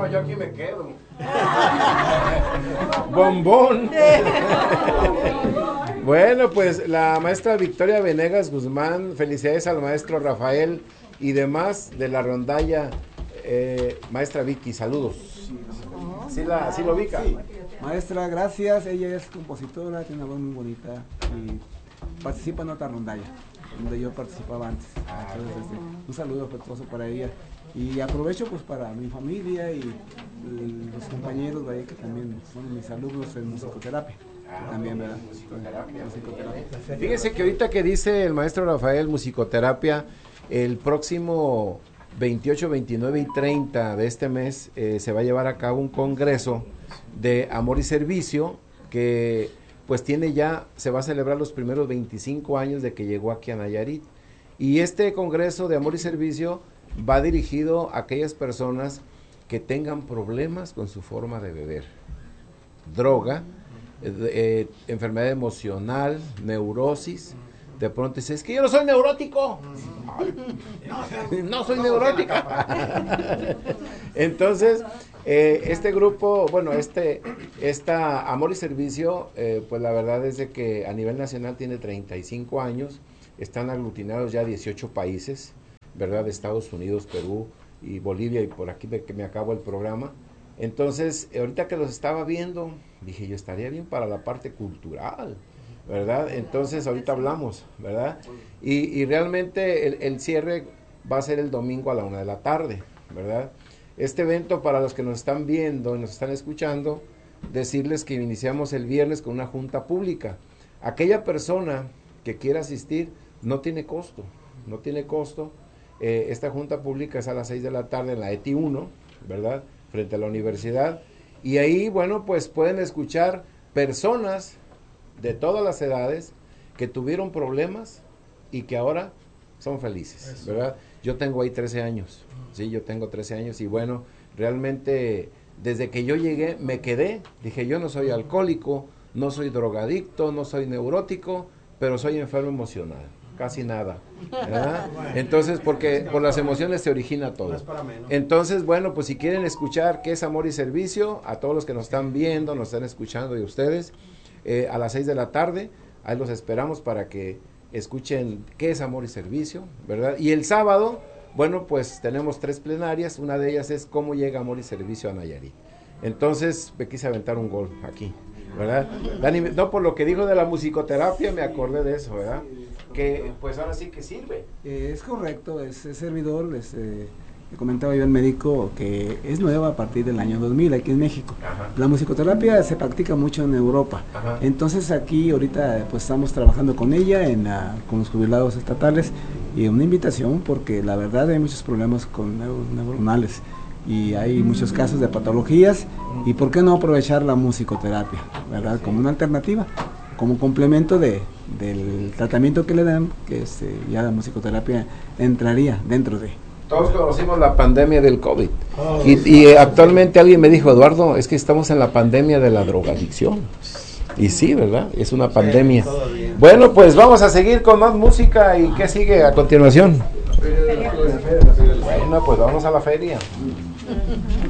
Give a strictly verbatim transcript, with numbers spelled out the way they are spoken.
yo aquí me quedo. Bombón. Bueno, pues la maestra Victoria Venegas Guzmán, felicidades al maestro Rafael y demás de la rondalla. Eh, maestra Vicky, saludos. ¿Sí, la, ¿sí lo ubica? Sí. Maestra, gracias. Ella es compositora, tiene una voz muy bonita y participa en otra rondalla, donde yo participaba antes. Entonces, este, un saludo afectuoso para ella. Y aprovecho pues para mi familia y, y los compañeros de ahí que también son mis alumnos en musicoterapia. Ah, también, ¿verdad? Musicoterapia. musicoterapia. Fíjese que ahorita que dice el maestro Rafael musicoterapia, el próximo veintiocho, veintinueve y treinta de este mes eh, se va a llevar a cabo un congreso de amor y servicio que pues tiene ya, se va a celebrar los primeros veinticinco años de que llegó aquí a Nayarit. Y este congreso de amor y servicio va dirigido a aquellas personas que tengan problemas con su forma de beber, droga, eh, eh, enfermedad emocional, neurosis. De pronto dice, es que yo no soy neurótico. Ay, no, no soy neurótica. Entonces, eh, este grupo, bueno, este, esta Amor y Servicio, eh, pues la verdad es de que a nivel nacional tiene treinta y cinco años, están aglutinados ya dieciocho países, ¿verdad? De Estados Unidos, Perú y Bolivia, y por aquí de que me acabo el programa. Entonces, ahorita que los estaba viendo, dije, yo estaría bien para la parte cultural, ¿verdad? Entonces, ahorita hablamos, ¿verdad? Y, y realmente el, el cierre va a ser el domingo a la una de la tarde, ¿verdad? Este evento, para los que nos están viendo y nos están escuchando, decirles que iniciamos el viernes con una junta pública. Aquella persona que quiera asistir no tiene costo, no tiene costo. Eh, esta junta pública es a las seis de la tarde en la E T I uno, ¿verdad? Frente a la universidad. Y ahí, bueno, pues pueden escuchar personas de todas las edades que tuvieron problemas y que ahora son felices, ¿verdad? Yo tengo ahí trece años, sí, yo tengo trece años y bueno, realmente desde que yo llegué me quedé, dije yo no soy alcohólico, no soy drogadicto, no soy neurótico, pero soy enfermo emocional, casi nada, ¿verdad? Entonces, porque por las emociones se origina todo. Entonces, bueno, pues si quieren escuchar qué es amor y servicio, a todos los que nos están viendo, nos están escuchando y ustedes, Eh, a las seis de la tarde, ahí los esperamos para que escuchen qué es amor y servicio, ¿verdad? Y el sábado, bueno, pues tenemos tres plenarias, una de ellas es cómo llega amor y servicio a Nayarit. Entonces, me quise aventar un gol aquí, ¿verdad? Dani, no, por lo que dijo de la musicoterapia, me acordé de eso, ¿verdad? Que pues ahora sí que sirve. Eh, es correcto, es, es servidor, es... Eh... Le comentaba yo al médico que es nueva a partir del año dos mil aquí en México. Ajá. La musicoterapia se practica mucho en Europa. Ajá. Entonces aquí ahorita pues estamos trabajando con ella, en la, con los jubilados estatales, y una invitación porque la verdad hay muchos problemas con neuronales y hay muchos casos de patologías, y por qué no aprovechar la musicoterapia, ¿verdad? Como una alternativa, como complemento de, del tratamiento que le dan, que este, ya la musicoterapia entraría dentro de... Todos conocimos la pandemia del COVID oh, y, y eh, actualmente alguien me dijo, Eduardo, es que estamos en la pandemia de la drogadicción. Y sí, ¿verdad? Es una pandemia. Sí, bueno, pues vamos a seguir con más música. ¿Y qué sigue a continuación? Bueno, pues vamos a la feria.